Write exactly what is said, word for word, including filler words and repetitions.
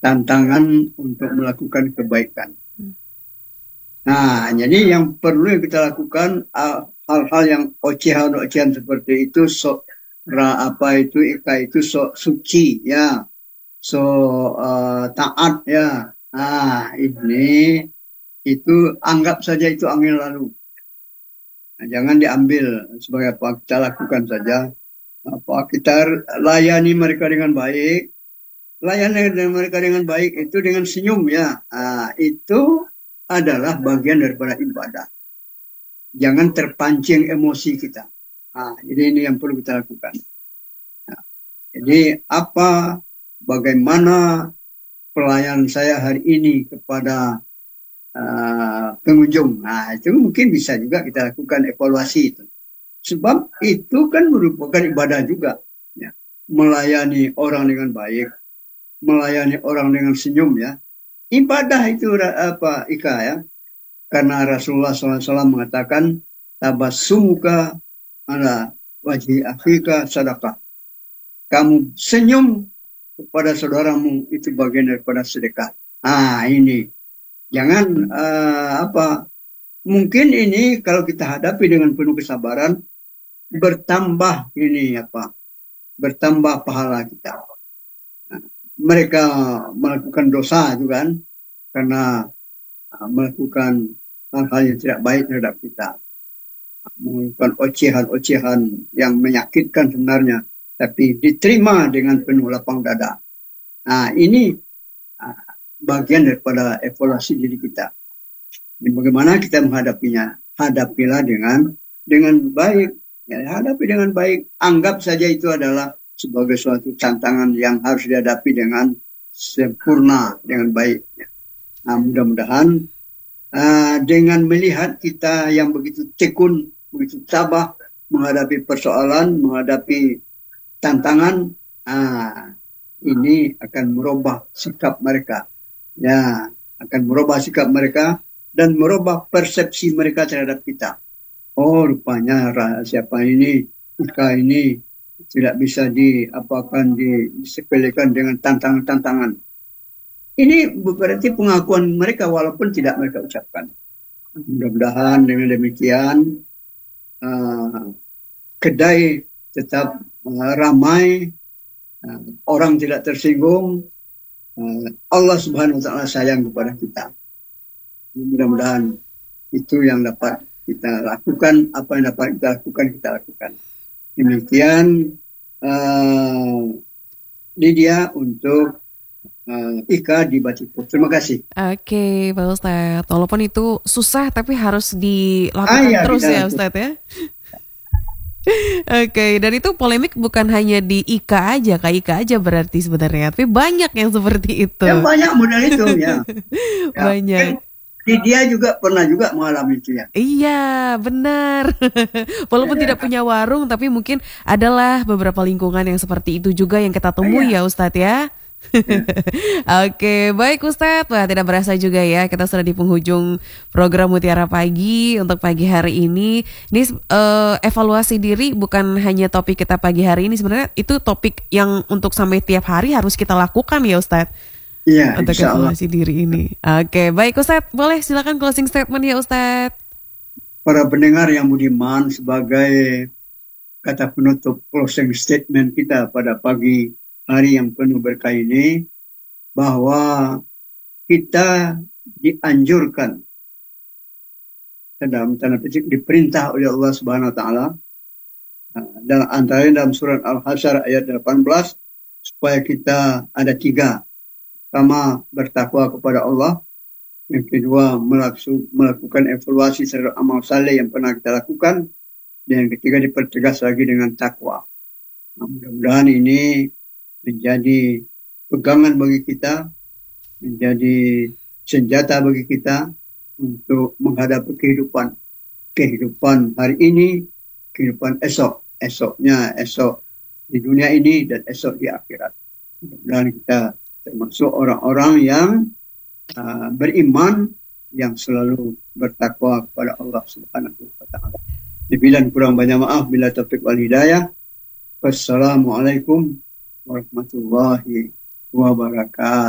tantangan untuk melakukan kebaikan. Nah, jadi yang perlu kita lakukan uh, hal-hal yang ocehan-ocehan seperti itu, so ra, apa itu ika itu so suci ya, so uh, taat ya. Nah, ini itu anggap saja itu angin lalu. Nah, jangan diambil sebagai apa, kita lakukan saja. Apa kita layani mereka dengan baik, layani dengan mereka dengan baik itu dengan senyum ya. Nah, itu adalah bagian daripada ibadah. Jangan terpancing emosi kita. Nah, jadi ini yang perlu kita lakukan. Nah, jadi apa, bagaimana pelayanan saya hari ini kepada uh, pengunjung. Nah, itu mungkin bisa juga kita lakukan evaluasi itu. Sebab itu kan merupakan ibadah juga. Ya. Melayani orang dengan baik, melayani orang dengan senyum ya. Ibadah itu apa Ika ya. Karena Rasulullah shallallahu alaihi wasallam mengatakan tabassumuka ala wajhi akhika sadaqah. Kamu senyum kepada saudaramu itu bagian daripada sedekah. Ah ini. Jangan uh, apa mungkin ini kalau kita hadapi dengan penuh kesabaran bertambah ini apa bertambah pahala kita. Nah, mereka melakukan dosa juga kan karena uh, melakukan hal-hal yang tidak baik terhadap kita, melakukan ocehan-ocehan yang menyakitkan sebenarnya, tapi diterima dengan penuh lapang dada. Nah ini uh, bagian daripada evaluasi diri kita. Dan bagaimana kita menghadapinya? Hadapilah dengan dengan baik. Ya, hadapi dengan baik. Anggap saja itu adalah sebagai suatu tantangan yang harus dihadapi dengan sempurna, dengan baik. Nah, mudah-mudahan uh, dengan melihat kita yang begitu tekun, begitu tabah menghadapi persoalan, menghadapi tantangan, uh, ini akan merubah sikap mereka. Ya, akan merubah sikap mereka dan merubah persepsi mereka terhadap kita. Oh, rupanya siapa ini, Ika ini tidak bisa diapakan, disepelekan dengan tantangan-tantangan. Ini berarti pengakuan mereka walaupun tidak mereka ucapkan. Mudah-mudahan dengan demikian uh, kedai tetap uh, ramai, uh, orang tidak tersinggung, uh, Allah Subhanahu Wa Taala sayang kepada kita. Mudah-mudahan itu yang dapat kita lakukan, apa yang dapat kita lakukan, kita lakukan. Demikian uh, Lydia untuk uh, Ika di Batipur. Terima kasih. Oke, Pak Ustadz. Walaupun itu susah tapi harus dilakukan ah, ya, terus ya Ustadz ya. Oke, dan itu polemik bukan hanya di Ika aja, Kak Ika aja berarti sebenarnya, tapi banyak yang seperti itu. Ya, banyak model itu ya. ya banyak. Dia juga pernah juga mengalami itu ya. Iya, benar. Walaupun ya, tidak punya warung, tapi mungkin adalah beberapa lingkungan yang seperti itu juga yang kita temui ya, ya Ustadz ya. Ya. Oke, baik Ustadz. Wah, tidak berasa juga ya, kita sudah di penghujung program Mutiara Pagi untuk pagi hari ini. Ini uh, evaluasi diri bukan hanya topik kita pagi hari ini, sebenarnya itu topik yang untuk sampai tiap hari harus kita lakukan ya Ustadz. Iya, untuk evaluasi diri ini. Oke, baik Ustadz, boleh silakan closing statement ya Ustadz. Para pendengar yang budiman, sebagai kata penutup closing statement kita pada pagi hari yang penuh berkah ini, bahwa kita dianjurkan dalam tanda petik diperintah oleh Allah Subhanahu Wa Taala dalam antara dalam surat Al-Hasyr ayat delapan belas supaya kita ada tiga. Pertama, bertakwa kepada Allah. Yang kedua, melakukan evaluasi terhadap amal saleh yang pernah kita lakukan. Dan yang ketiga, dipertegas lagi dengan takwa. Nah, mudah-mudahan ini menjadi pegangan bagi kita, menjadi senjata bagi kita untuk menghadapi kehidupan. Kehidupan hari ini, kehidupan esok. Esoknya esok di dunia ini dan esok di akhirat. Mudah-mudahan kita termasuk orang-orang yang uh, beriman, yang selalu bertakwa kepada Allah Subhanahu Wa Taala. Bila kurang banyak maaf, bila taufik wal hidayah. Wassalamualaikum warahmatullahi wabarakatuh.